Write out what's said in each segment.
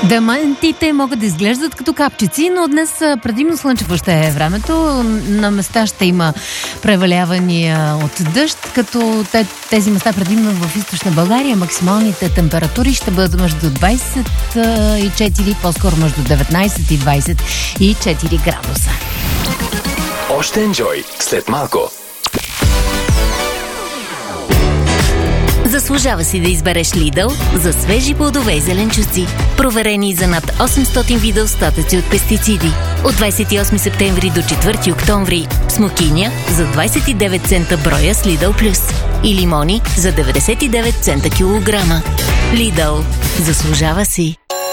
Диамантите могат да изглеждат като капчици, но днес предимно слънчево ще е времето. На места ще има превалявания от дъжд, като тези места предимно в източна България максималните температури ще бъдат между 24, по-скоро между 19 и 24 градуса. Още енджой след малко. Заслужава си да избереш Lidl за свежи плодове и зеленчуци. Проверени за над 800 вида остатъци от пестициди. От 28 септември до 4 октомври смокиня за 29 цента броя с Lidl Plus и лимони за 99 цента килограма. Lidl. Заслужава си.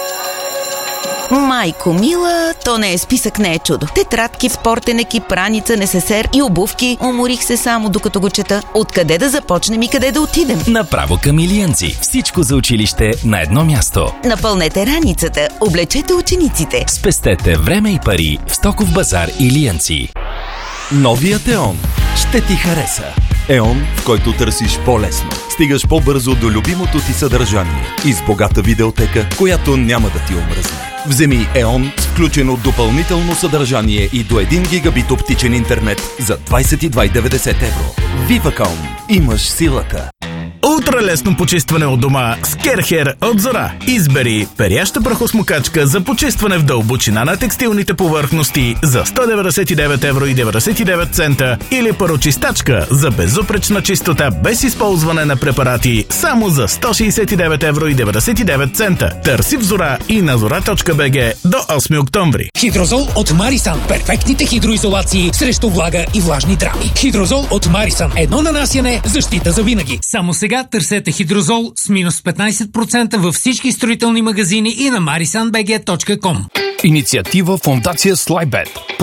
Майко мила, то не е списък, не е чудо. Тетрадки, спортен екип, раница, несесер и обувки. Уморих се само докато го чета. Откъде да започнем и къде да отидем? Направо към Илиянци. Всичко за училище на едно място. Напълнете раницата, облечете учениците. Спестете време и пари в Стоков базар Илиянци. Новият ЕОН ще ти хареса. ЕОН, в който търсиш по-лесно. Стигаш по-бързо до любимото ти съдържание и с богата видеотека, която няма да ти омръзне. Вземи ЕОН с включено допълнително съдържание и до 1 гигабит оптичен интернет за 22,90 евро. Vivacom. Имаш силата. Ултралесно почистване от дома с Керхер от Зора. Избери перяща прахосмокачка за почистване в дълбочина на текстилните повърхности за 199 евро и 99 цента или парочистачка за безупречна чистота без използване на препарати само за 169 евро и 99 цента. Търси в Зора и на zora.bg до 8 октомври. Хидрозол от Марисан. Перфектните хидроизолации срещу влага и влажни драми. Хидрозол от Марисан. Едно нанасяне, защита за винаги. Само сега търсете хидрозол с минус 15% във всички строителни магазини и на marisanbg.com. Инициатива Фондация Слайбет.